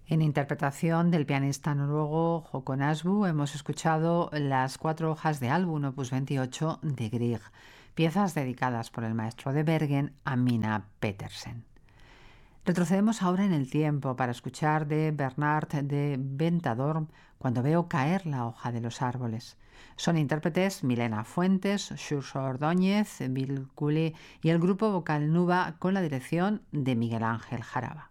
En interpretación del pianista noruego Håkon Asbu hemos escuchado Las cuatro hojas de álbum opus 28 de Grieg, piezas dedicadas por el maestro de Bergen a Mina Pedersen. Retrocedemos ahora en el tiempo para escuchar de Bernard de Ventadorn Cuando veo caer la hoja de los árboles. Son intérpretes Milena Fuentes, Xurxo Ordóñez, Bill Cooley y el grupo vocal Nuba con la dirección de Miguel Ángel Jaraba.